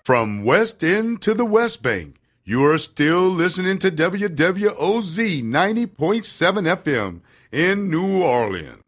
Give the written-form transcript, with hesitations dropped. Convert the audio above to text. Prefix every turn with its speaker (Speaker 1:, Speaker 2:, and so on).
Speaker 1: From West End to the West Bank, you are still listening to WWOZ 90.7 FM in New Orleans.